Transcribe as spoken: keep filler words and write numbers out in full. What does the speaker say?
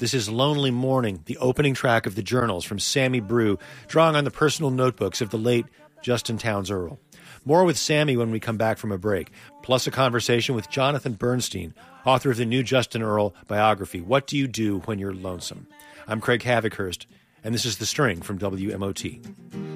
This is Lonely Morning, the opening track of the Journals from Sammy Brew, drawing on the personal notebooks of the late Justin Townes Earle. More with Sammy when we come back from a break, plus a conversation with Jonathan Bernstein, author of the new Justin Earle biography, What Do You Do When You're Lonesome? I'm Craig Havikhurst, and this is The String from W M O T.